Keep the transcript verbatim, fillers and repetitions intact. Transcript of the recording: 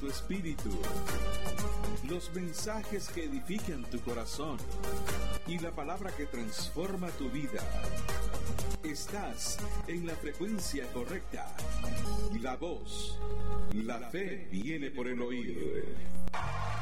tu espíritu, los mensajes que edifican tu corazón y la palabra que transforma tu vida. Estás en la frecuencia correcta. La voz, la fe viene por el oír.